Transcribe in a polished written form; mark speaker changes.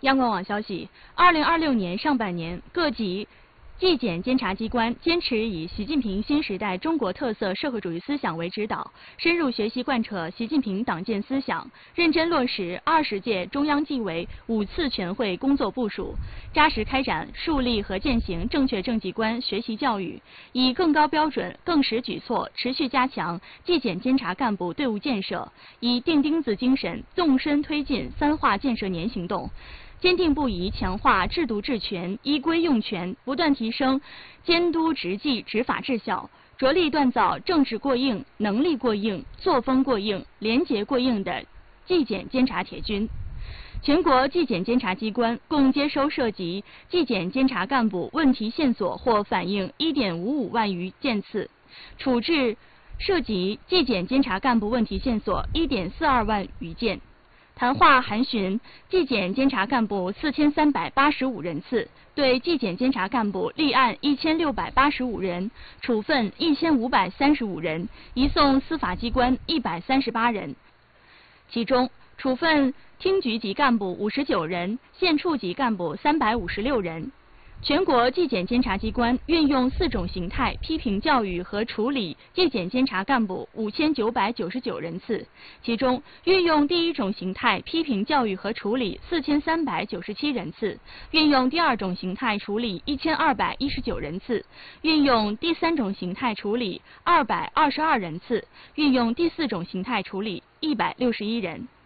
Speaker 1: 央广网消息，2026年上半年，各级纪检监察机关坚持以习近平新时代中国特色社会主义思想为指导，深入学习贯彻习近平党建思想，认真落实20届中央纪委5次全会工作部署，扎实开展树立和践行正确政绩观学习教育，以更高标准、更实举措，持续加强纪检监察干部队伍建设，以钉钉子精神纵深推进3化建设年行动。坚定不移强化制度治权、依规用权，不断提升监督执纪执法治效，着力锻造政治过硬、能力过硬、作风过硬、廉洁过硬的纪检监察铁军。全国纪检监察机关共接收涉及纪检监察干部问题线索或反映1.55万余件次，处置涉及纪检监察干部问题线索1.42万余件。谈话函询纪检监察干部4385人次，对纪检监察干部立案1685人，处分1535人，移送司法机关138人。其中，处分厅局级干部59人，县处级干部356人。全国纪检监察机关运用4种形态批评教育和处理纪检监察干部5999人次，其中运用第1种形态批评教育和处理4397人次，运用第2种形态处理1219人次，运用第3种形态处理222人次，运用第4种形态处理161人。